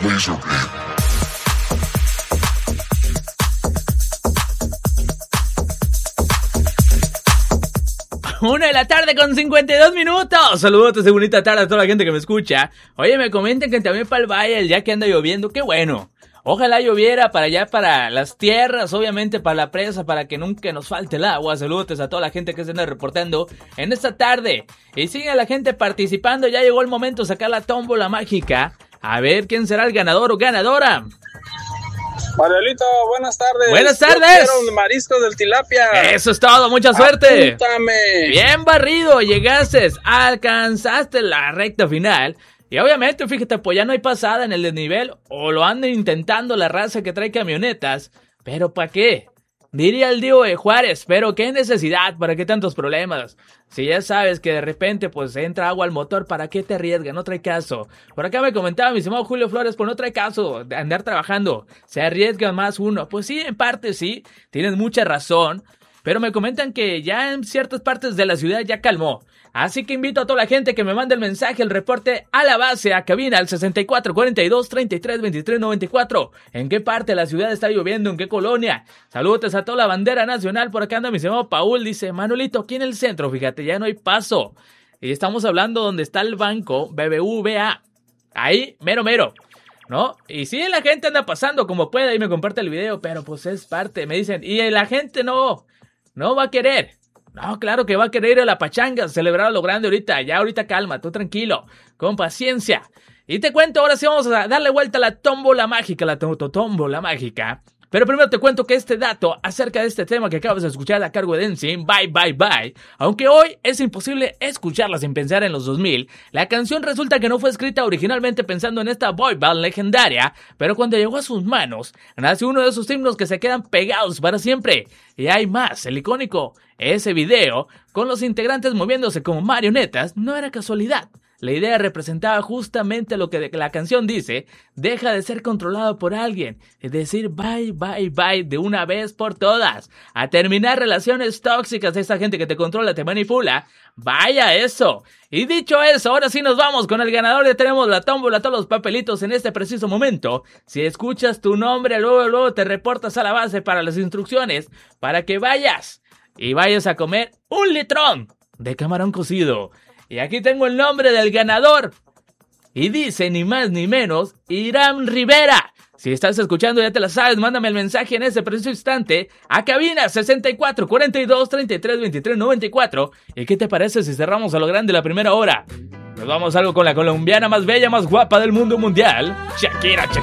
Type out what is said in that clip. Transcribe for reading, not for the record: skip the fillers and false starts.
Laserbeam. 1:52 PM. Saludos de bonita tarde a toda la gente que me escucha. Oye, me comenten que también para el valle, ya que anda lloviendo, qué bueno. Ojalá lloviera para allá, para las tierras, obviamente para la presa, para que nunca nos falte el agua. Saludos a toda la gente que se anda reportando en esta tarde. Y sigue la gente participando, ya llegó el momento de sacar la tómbola mágica. A ver quién será el ganador o ganadora. Marielito, buenas tardes. Buenas tardes. Yo quiero un marisco del tilapia. Eso es todo, mucha suerte. Apúntame. Bien barrido, llegaste, alcanzaste la recta final. Y obviamente, fíjate, pues ya no hay pasada en el desnivel, o lo andan intentando la raza que trae camionetas. ¿Pero para qué? Diría el Diego de Juárez, pero qué necesidad, ¿para qué tantos problemas? Si ya sabes que de repente pues entra agua al motor, ¿para qué te arriesgas? No trae caso. Por acá me comentaba mi estimado Julio Flores, pues no trae caso de andar trabajando. Se arriesga más uno. Pues sí, en parte sí, tienes mucha razón. Pero me comentan que ya en ciertas partes de la ciudad ya calmó. Así que invito a toda la gente que me mande el mensaje, el reporte a la base, a cabina, al 6442-332394. ¿En qué parte de la ciudad está lloviendo? ¿En qué colonia? Saludos a toda la bandera nacional. Por acá anda mi señor Paul, dice, Manolito, aquí en el centro, fíjate, ya no hay paso. Y estamos hablando donde está el banco BBVA. Ahí, mero. ¿No? Y sí, la gente anda pasando como puede y me comparte el video, pero pues es parte, me dicen, y la gente no va a querer. No, claro que va a querer ir a la pachanga, celebrar a lo grande ahorita calma, tú tranquilo, con paciencia. Y te cuento, ahora sí vamos a darle vuelta a la tómbola mágica, la tómbola mágica. Pero primero te cuento que este dato acerca de este tema que acabas de escuchar a cargo de Dancing, Bye, aunque hoy es imposible escucharla sin pensar en los 2000, la canción resulta que no fue escrita originalmente pensando en esta boy band legendaria, pero cuando llegó a sus manos, nació uno de esos himnos que se quedan pegados para siempre. Y hay más, el icónico, ese video, con los integrantes moviéndose como marionetas, no era casualidad. La idea representaba justamente lo que la canción dice, deja de ser controlado por alguien, es decir, bye de una vez por todas, a terminar relaciones tóxicas de esa gente que te controla, te manipula, vaya eso. Y dicho eso, ahora sí nos vamos con el ganador, ya tenemos la tómbola, todos los papelitos en este preciso momento. Si escuchas tu nombre, luego te reportas a la base para las instrucciones, para que vayas a comer 1 litrón de camarón cocido. Y aquí tengo el nombre del ganador. Y dice ni más ni menos, Irán Rivera. Si estás escuchando ya te la sabes, mándame el mensaje en ese preciso instante a cabina 6442-332394. ¿Y qué te parece si cerramos a lo grande la primera hora? Nos vamos algo con la colombiana más bella, más guapa del mundo mundial, Shakira.